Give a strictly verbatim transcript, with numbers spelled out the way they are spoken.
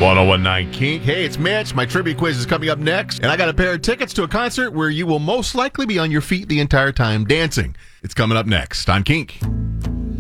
ten19 Kink. Hey, it's Mitch. My trivia quiz is coming up next, and I got a pair of tickets to a concert where you will most likely be on your feet the entire time dancing. It's coming up next on Kink.